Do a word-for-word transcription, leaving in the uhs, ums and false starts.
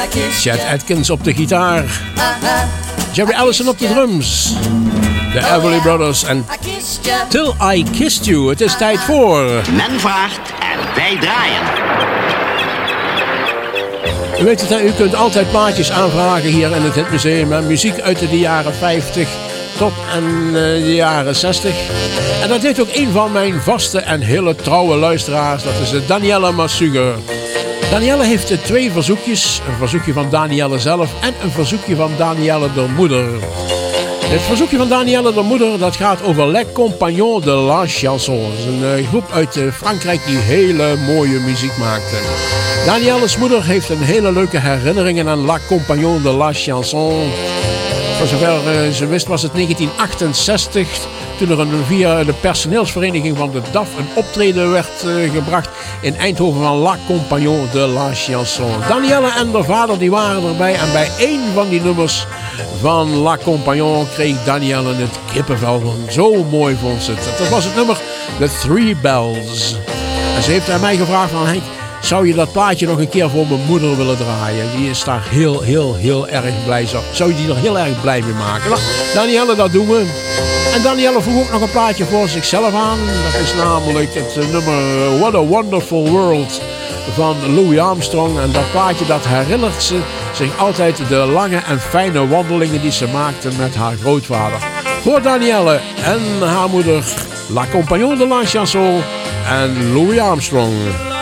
Chet Atkins op de gitaar. Jerry Allison op de drums. De Everly Brothers en Till I Kissed You. Het is tijd voor... Men vraagt en wij draaien. U weet het, hè? U kunt altijd plaatjes aanvragen hier in het Hitmuseum. Hè? Muziek uit de jaren vijftig tot en de jaren zestig. En dat deed ook een van mijn vaste en hele trouwe luisteraars. Dat is de Danielle Massuger. Danielle heeft twee verzoekjes. Een verzoekje van Danielle zelf en een verzoekje van Danielle de moeder. Het verzoekje van Danielle de moeder, dat gaat over Les Compagnons de la Chanson. Dat is een uh, groep uit uh, Frankrijk die hele mooie muziek maakte. Danielle's moeder heeft een hele leuke herinneringen aan Les Compagnons de la Chanson. Voor zover uh, ze wist was het negentien achtenzestig... toen er een, via de personeelsvereniging van de D A F een optreden werd uh, gebracht in Eindhoven van Les Compagnons de la Chanson. Danielle en haar vader die waren erbij en bij één van die nummers van Les Compagnons kreeg Danielle het kippenvel van. Zo mooi vond ze het. Dat was het nummer The Three Bells. En ze heeft aan mij gevraagd van Henk, zou je dat plaatje nog een keer voor mijn moeder willen draaien? Die is daar heel, heel, heel erg blij. Zou je die er heel erg blij mee maken? Nou, Danielle, dat doen we. En Danielle vroeg ook nog een plaatje voor zichzelf aan. Dat is namelijk het nummer What a Wonderful World van Louis Armstrong. En dat plaatje dat herinnert ze zich altijd de lange en fijne wandelingen die ze maakte met haar grootvader. Voor Danielle en haar moeder, La Compagnon de la Chanson en Louis Armstrong.